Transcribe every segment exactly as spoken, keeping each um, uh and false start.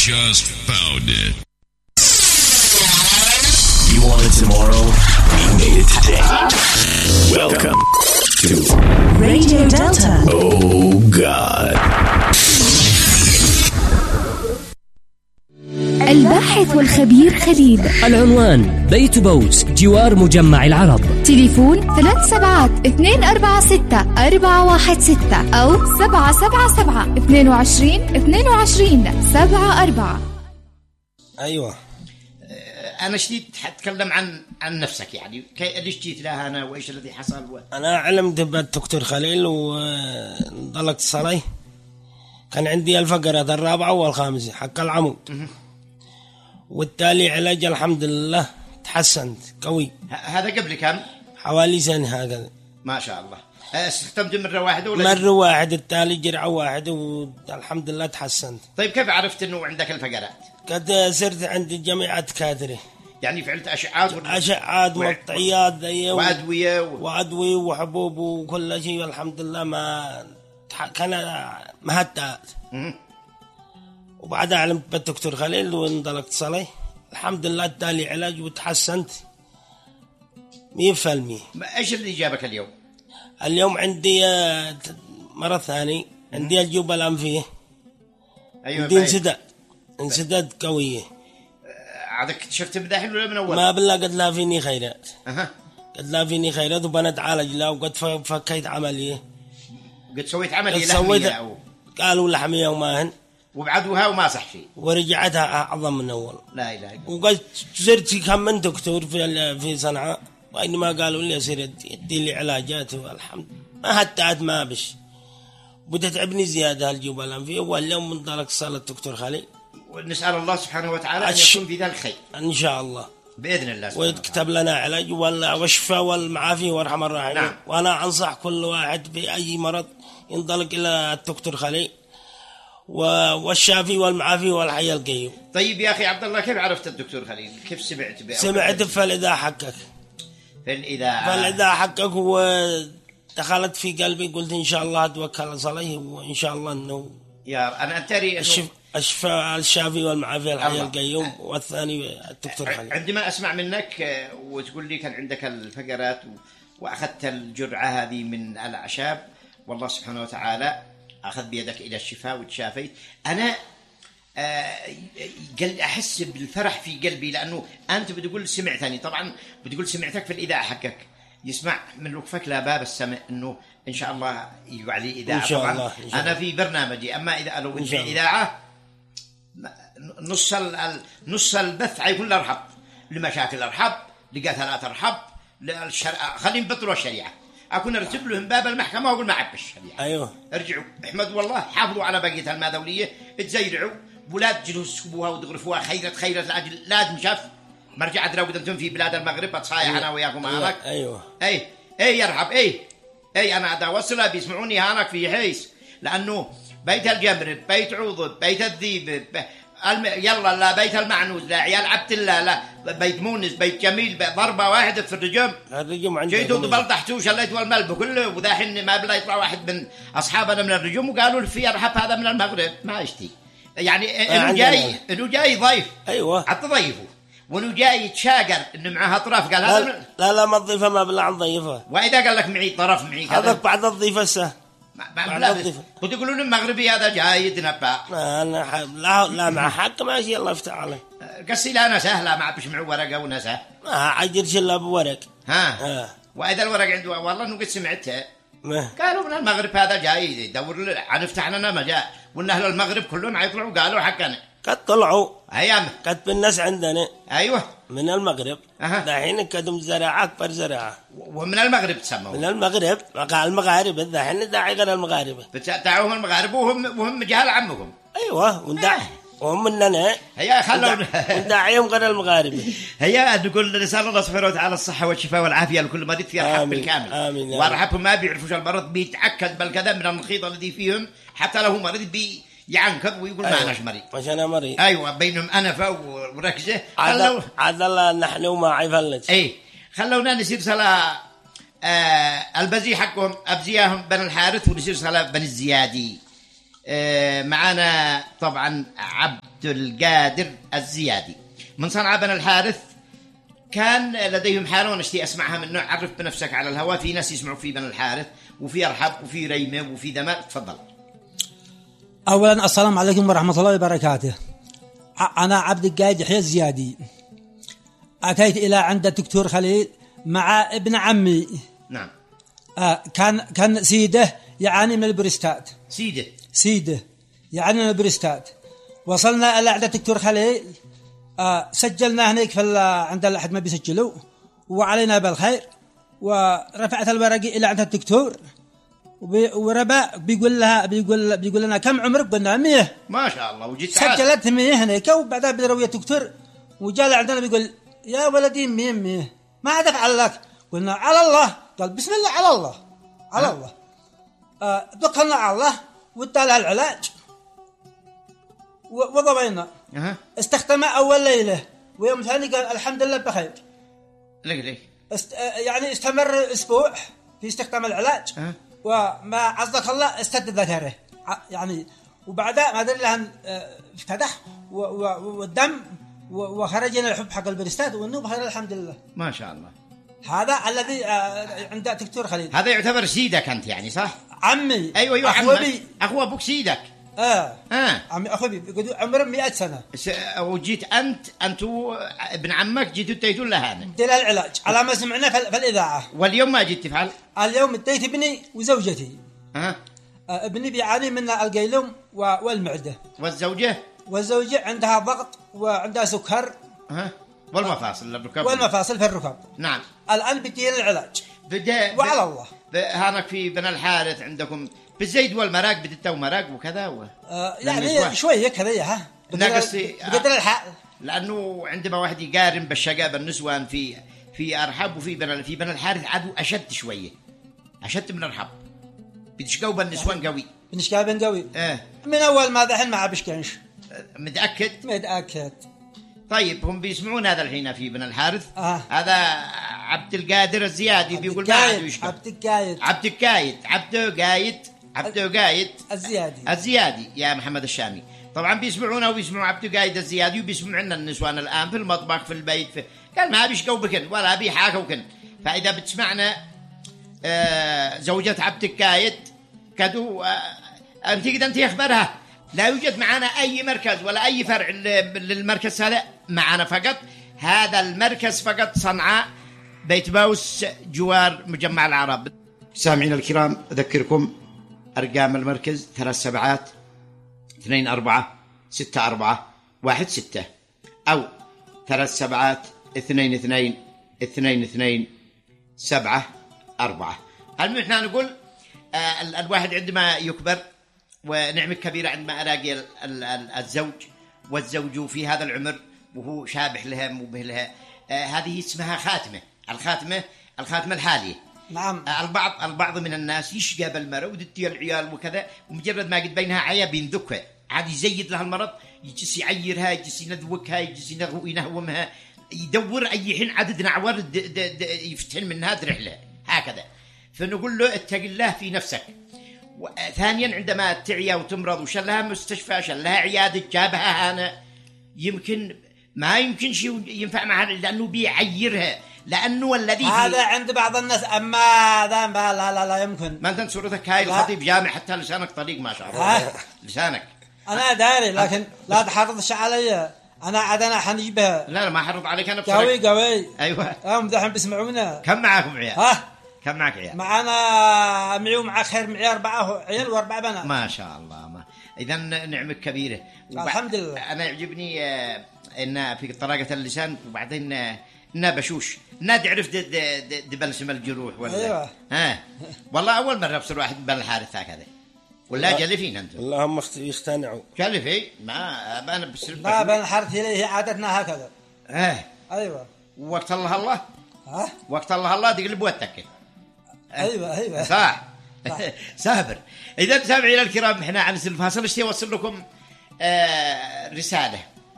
just found it. You wanted tomorrow? We made it today. Welcome to Radio Delta. Oh God. الباحث والخبير خليل. العنوان بيت بوس جوار مجمع العرب. تليفون ثلاث سبعات اثنين أربعة ستة أربعة واحد ستة أو سبعة سبعة سبعة اثنين وعشرين اثنين وعشرين سبعة أربعة. أيوة. أنا شديد تتكلم عن عن نفسك، يعني ليش جيت لها أنا وإيش الذي حصل و... أنا علمت بالدكتور خليل وانطلقت الصلاة. كان عندي الفقرة الرابعة والخامسة حق العمود، والتالي علاج الحمد لله تحسنت قوي. هذا قبل كم؟ حوالي سنة هكذا. ما شاء الله. استخدمت مرة واحدة ولا مرة واحدة، التالي جرعة واحدة والحمد لله تحسنت. طيب كيف عرفت إنه عندك الفقرات؟ قد صرت عندي جميع دكاترة، يعني فعلت أشعات ولا... أشعات ومقطعيات و... وأدوية و... وأدوية وحبوب وكل شيء والحمد لله ما كان مهدأت. وبعدها علمت بالدكتور خليل وانطلقت صلاة الحمد لله، التالي علاج وتحسنت مية في المية. إيش اللي جابك اليوم؟ اليوم عندي مرة ثانية، عندي الجوبة الأنفية. أيوة. عندي انسداد انسداد قوية. عاد اكتشفت بداحل ولا من أول؟ ما بالله قد لا فيني خيرات. أها. قد لا فيني خيرات وبنت عالج لا، وقد فكيت عملية. قد سويت عملية لحمية أو... قالوا لحمية وماهن وبعدوها وما صح شيء، ورجعتها أعظم من أول. لا إله إلا الله. وقد صرت كم من دكتور في في صنعاء، وإنما قالوا لي أصير يدي لي علاجات والحمد ما هتعت ما بش بتتعبني زيادة الجوبة الأنفية. واليوم منطلق صالة الدكتور خليل، ونسأل الله سبحانه وتعالى أن أش... يكون في ذلك خير إن شاء الله بإذن الله، ويكتب لنا علاج والشفاء والمعافي وارحم الراحمين. نعم. وأنا أنصح كل واحد بأي مرض ينطلق إلى الدكتور خليل، والشافي والمعافي والحي القيوم. طيب يا أخي عبد الله، كيف عرفت الدكتور خليل؟ كيف سمعت به؟ سمعت في الإذاعة حقك. في الإذاعة في الإذاعة حقك، ودخلت في قلبي قلت إن شاء الله أتوكل على صلاة، وإن شاء الله إنه يا أنا أنتري الشف... الشفاء الشافي والمعافي الحي القيوم، والثاني الدكتور خليل. عندما أسمع منك وتقول لي كان عندك الفقرات وأخذت الجرعة هذه من الأعشاب، والله سبحانه وتعالى أخذ بيدك إلى الشفاء وتشافيت، أنا قل أحس بالفرح في قلبي، لأنه أنت بتقول سمعتني، طبعا بتقول سمعتك في الإذاعة حقك، يسمع من لطفك لا باب السمع إنه إن شاء الله يجوا عليه إذاعة. إن شاء طبعا الله. إن شاء أنا الله. في برنامجي، أما إذا قالوا في إذاعة نص نص البث حيكون للأرحب، لمشاكل الأرحب، لقتلات الأرحب، للشرع، خليهم بطلوا الشريعة، أكون أرتب لهم باب المحكمة وأقول ما عبش الشريعة. أيوه. ارجعوا احمدوا والله، حافظوا على بقية الماذولية، تزيرعوا ولا تجلوا تسكبوها وتغرفوها خيرة خيرة العجل، لا تنشف مرجع أدرى وقدمتم في بلاد المغرب أتصايح. أيوه. أنا وياكم هانك. أيوه. أي أي يرحب أي أي أنا أدا وصلها بيسمعوني هانك في حيس، لأنه بيت الجمر، بيت عوض، بيت الذيب، الم... يلا لا بيت المعنوز، لا عيال عبد الله، لا بيت مونس، بيت جميل، ضربة واحدة في الرجم. الرجم عندك. جيتوا بلطحتوا شليتوا الملب كله، وذاحين ما بلا يطلع واحد من أصحابنا من الرجم وقالوا في أرحب هذا من المغرب ما اشتي، يعني إنه جاي إنه جاي ضيف. أيوة. حتى ضيفه وإنه جاي يتشاجر إنه معها طرف، قال لا هذا من... لا لا ما تضيفه ما بلا عن ضيفه. وإذا قال لك معي طرف معي كذا هذاك بعد الضيفة سه. بعد الضيفة. وتقولون المغربي هذا جاي يتنبأ. أنا ح... لا لا مع حق ماشي الله يفتح عليه. قصي لا نسه لا ما عبش معه ورقة ونسه. ما عجرش إلا بورق. ها. ها. وإذا الورق عنده والله إنه قد سمعته. ما. قالوا من المغرب هذا جاي يدور عن فتح لنا مجال، وإن أهل المغرب كلهم هيطلعوا قالوا حقنا. قد طلعوا. أيام. قد بالناس عندنا. أيوه. من المغرب. أها. دحين كدم زراعة أكبر زراعة. ومن المغرب تسموا. من المغرب قال المغاربة دحين داعي غير المغاربة. بتدعوهم المغاربة وهم وهم جهال عمكم. أيوه وندع. وهم مننا. هيا خلونا. وندعيهم غير المغاربة. هيا نقول نسأل الله سبحانه وتعالى الصحة والشفاء والعافية لكل مريض في الحب بالكامل. آمين. وارحبهم ما بيعرفوش المرض بيتأكد بالكذا من المخيط الذي فيهم، حتى لو مريض بي يعنكب ويقول أيوة. ما أناش مريض. مش أنا مريض. أيوة بينهم أنفة وركزة. عدل عدل الله نحن وما عيفلت. إيه خلونا نسير صلاة آه البزي حقهم أبزياهم بن الحارث، ونسير صلاة بن الزيادي. آه معنا طبعا عبد عبد القادر الزيادي من صنعاء بن الحارث. كان لديهم حالة ونشتي أسمعها منه. عرف بنفسك على الهواء، في ناس يسمعوا في بن الحارث وفي أرحب وفي ريمة وفي دماء. تفضل. أولا السلام عليكم ورحمة الله وبركاته. أنا عبد القادر يحيى الزيادي، أتيت إلى عند الدكتور خليل مع ابن عمي. نعم. آه كان كان سيده يعاني من البريستات. سيده سيده يعاني من البريستات. وصلنا إلى عند الدكتور خليل، آه سجلنا هناك في عند الأحد ما بيسجلوا وعلينا بالخير. ورفعت الورق إلى عند الدكتور وربا بيقول لها بيقول بيقول لنا كم عمرك؟ قلنا مية. ما شاء الله. وجيت سجلت مية هناك. وبعدها بدروية الدكتور وجاء عندنا بيقول يا ولدي مية مية ما عاد أفعل لك. قلنا على الله. قال بسم الله على الله على أه؟ الله. آه دخلنا على الله وادالها العلاج وضبينا. أه؟ استخدمها أول ليلة ويوم ثاني قال الحمد لله بخير. ليه ليه؟ است... يعني استمر أسبوع في استخدام العلاج. أه؟ وما عزك الله استد ذكره يعني. وبعدها ما أدري لها افتتح والدم وخرجنا الحب حق البريستات وإنه بخير الحمد لله. ما شاء الله. هذا الذي عند دكتور خليل. هذا يعتبر سيدك أنت يعني صح؟ عمي. أيوة أيوة عمي. أخو أبوك سيدك. آه. آه. عمي أخوي عمره مئة سنة. وجيت أنت أنتو ابن عمك جيتوا تيتون لهذا. دير العلاج على ما سمعنا في الإذاعة. واليوم ما جيت تفعل؟ اليوم اديت ابني وزوجتي. آه. آه ابني بيعاني من القيلوم والمعدة. والزوجة؟ والزوجة عندها ضغط وعندها سكر. آه. والمفاصل الركب. والمفاصل في الركب. نعم. الآن بدين العلاج. بدأ وعلى الله. هانك في بن الحارث عندكم بالزيد والمراق بدتوا مراق وكذا و... آه يعني شوية كذا ها. ناقصي بقدر الحال. لأنه عندما واحد يقارن بالشقاب النسوان في في أرحب وفي بن في بن الحارث عدو أشد شوية، أشد من أرحب. بتشقوا بالنسوان قوي. بنشقوا بن قوي. آه. من أول ما ذحين ما بشكنش. متأكد؟ متأكد. طيب هم بيسمعون هذا الحين في بن الحارث. آه. هذا عبد القادر الزيادي بيقول ما عاد يشقى. عبد القايد. عبد القايد عبد القايد عبد القايد الزيادي. الزيادي يا محمد الشامي. طبعا بيسمعونه وبيسمعوا عبد القايد الزيادي وبيسمعوا عنا النسوان الآن في المطبخ في البيت في... قال ما بيشقوا بكن ولا بيحاكوا كن. فإذا بتسمعنا آه زوجة عبد القايد كدو آه أنت كده أنت أخبرها لا يوجد معنا أي مركز ولا أي فرع للمركز هذا معنا فقط. هذا المركز فقط صنعاء بيت باوس جوار مجمع العرب. سامعين الكرام أذكركم أرقام المركز ثلاث سبعات اثنين أربعة ستة أربعة واحد ستة أو ثلاث سبعات اثنين اثنين اثنين اثنين سبعة أربعة. المهم احنا نقول آه الواحد عندما يكبر ونعمة كبيرة عندما ألاقي الزوج والزوج في هذا العمر وهو شابح لها مبه لها. آه هذه اسمها خاتمة. الخاتمة الخاتمة الحالية. نعم. آه البعض البعض من الناس يشقى بالمرأة ودتي العيال وكذا ومجرد ما قد بينها عيا بينذكها عاد يزيد لها المرض يجلس يعيرها يجلس ينذوكها يجلس ينهومها يدور أي حين عدد نعور يفتن منها رحلة هكذا. فنقول له اتق الله في نفسك. ثانيا عندما تعيا وتمرض وشلها مستشفى شلها عيادة جابها هنا يمكن ما يمكن شيء ينفع معها لأنه بيعيرها لأنه الذي هذا عند بعض الناس. أما هذا لا لا لا يمكن. ما أنت صورتك هاي الخطيب جامع حتى لسانك طريق ما شاء الله. لسانك أنا داري لكن لا تحرضش علي. أنا عاد أنا حنجيبها. لا لا ما حرض عليك أنا بصراحة. قوي قوي. أيوة. هم دحين بيسمعونا. كم معاكم عيال؟ ها؟ كم معك عيال؟ معنا معي ومع خير معي أربعة عيال وأربعة بنات. ما شاء الله. ما إذا نعمة كبيرة. الحمد لله. أنا يعجبني إن في طلاقة اللسان وبعدين إنها بشوش إنها تعرف دبلسم الجروح ولا. أيوة. ها والله أول مرة بصير واحد بن الحارث هكذا. ولا جلفين أنتم؟ والله هم يختنعوا. جلفي ما أنا بصير. لا بن الحارث هي عادتنا هكذا. آه. أيوة. وقت الله الله. ها؟ وقت الله الله تقلب وتك. أيوة أيوة. صح. سابر. إذا سامعين الكرام إحنا عن الفاصل اشتي أوصل لكم آه رسالة.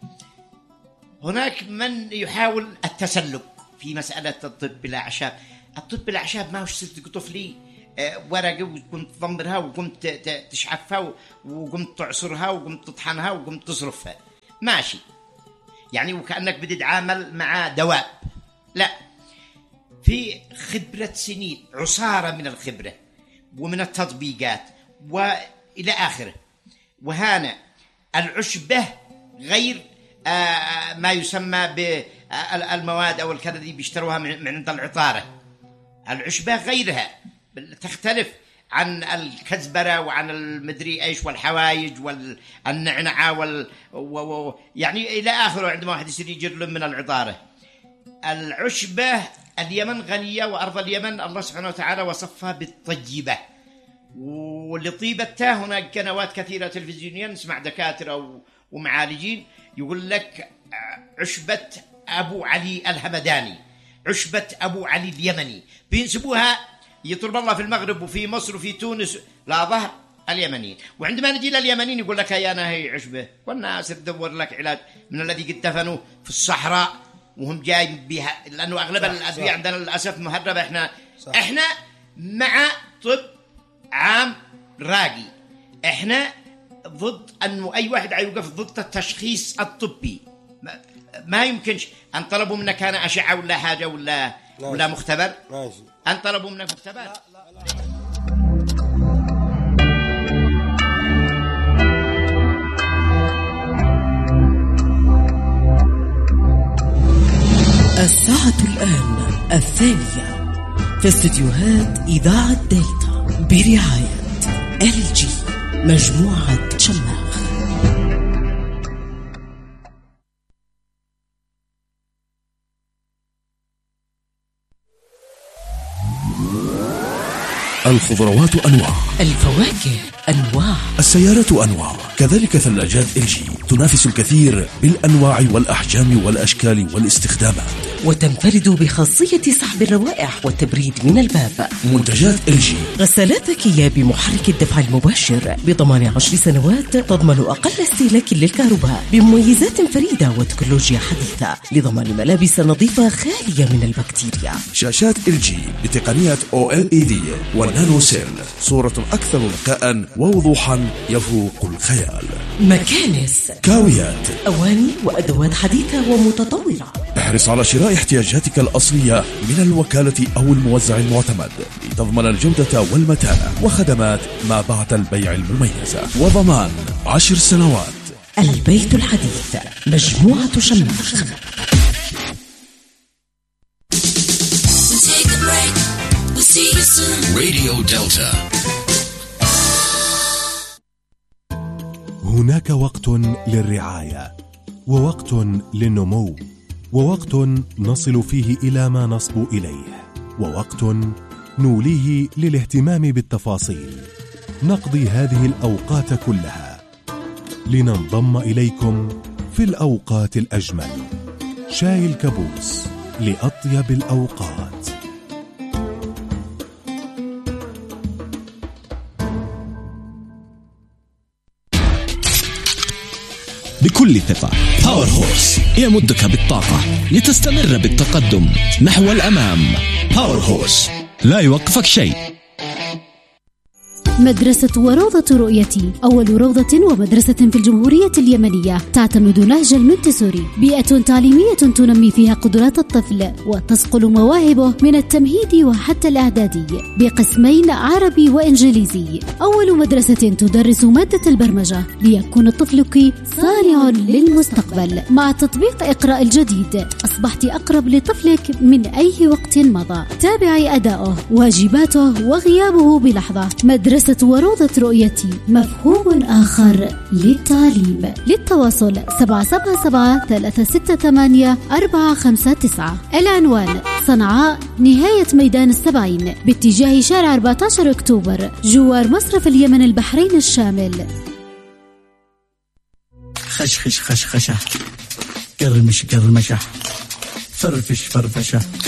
هناك من يحاول التسلب في مسألة الطب بالأعشاب. الطب بالأعشاب ما هوش صرت طفلي آه ورقة وكنت تضمرها وكنت تشعفها وقمت تعصرها وقمت تطحنها وقمت تصرفها. ماشي، يعني وكأنك بتتعامل مع دواب. لا، في خبرة سنين، عصارة من الخبرة ومن التطبيقات وإلى آخره. وهنا العشبة غير آه ما يسمى بالمواد أو الكذا دي بيشتروها من عند العطارة. العشبة غيرها تختلف عن الكزبرة وعن المدري ايش والحوايج والنعنعة وال و... و... يعني الى اخره. عندما واحد يصير يجر من العطارة العشبة، اليمن غنية وارض اليمن الله سبحانه وتعالى وصفها بالطيبة ولطيبتها. هناك قنوات كثيرة تلفزيونية نسمع دكاترة ومعالجين يقول لك عشبة ابو علي الهمداني، عشبة ابو علي اليمني، بينسبوها يطلب الله في المغرب وفي مصر وفي تونس لا ظهر اليمنيين. وعندما نجي لليمنيين يقول لك يا أنا هي عشبة، والناس تدور لك علاج من الذي قد دفنوا في الصحراء وهم جاي بها، لأنه أغلب الأدوية عندنا للأسف مهربة. إحنا صح. إحنا مع طب عام راقي، إحنا ضد أنه أي واحد يوقف ضد التشخيص الطبي. ما, ما يمكنش أن طلبوا منك أنا أشعة ولا حاجة ولا ماشي. ولا مختبر ماشي. أن طلبوا منك مختبر. لا لا لا. الساعة الآن الثانية في استديوهات إذاعة دلتا برعاية إل جي مجموعة شماخ. الخضروات أنواع، الفواكه أنواع، السيارات أنواع، كذلك ثلاجات إل جي تنافس الكثير بالأنواع والأحجام والأشكال والاستخدامات، وتنفرد بخاصية سحب الروائح والتبريد من الباب. منتجات إل جي: غسالات ذكية بمحرك الدفع المباشر بضمان عشر سنوات، تضمن أقل استهلاك للكهرباء بمميزات فريدة وتكنولوجيا حديثة لضمان ملابس نظيفة خالية من البكتيريا. شاشات إل جي بتقنية أو إل إي دي والنانو سيل، صورة أكثر ذكاء ووضوحا يفوق الخيال. مكانس، كاويات، أواني وأدوات حديثة ومتطورة. احرص على شراء احتياجاتك الأصلية من الوكالة أو الموزع المعتمد لتضمن الجودة والمتانة وخدمات ما بعد البيع المميزة وضمان عشر سنوات. البيت الحديث مجموعة شماخ. راديو دلتا. هناك وقت للرعاية، ووقت للنمو، ووقت نصل فيه إلى ما نصبو إليه، ووقت نوليه للاهتمام بالتفاصيل. نقضي هذه الأوقات كلها لننضم إليكم في الأوقات الأجمل. شاي الكابوس لأطيب الأوقات. بكل ثقة باور هورس يمدك بالطاقة لتستمر بالتقدم نحو الأمام. باور هورس لا يوقفك شيء. مدرسة وروضة رؤيتي، أول روضة ومدرسة في الجمهورية اليمنية تعتمد نهج المنتسوري، بيئة تعليمية تنمي فيها قدرات الطفل وتصقل مواهبه من التمهيدي وحتى الإعدادي بقسمين عربي وإنجليزي. أول مدرسة تدرس مادة البرمجة ليكون طفلك صانع للمستقبل. مع تطبيق إقراء الجديد أصبحت أقرب لطفلك من أي وقت مضى. تابعي أداؤه، واجباته وغيابه بلحظة. مدرسة وروضة رؤيتي، مفهوم آخر للتعليم. للتواصل سبعة سبعة سبعة ثلاثة ستة ثمانية أربعة خمسة تسعة. العنوان صنعاء، نهاية ميدان السبعين باتجاه شارع أربعة عشر أكتوبر، جوار مصرف اليمن البحرين الشامل. خشخش خشخشة، قرمش قرمشة، فرفش فرفشة.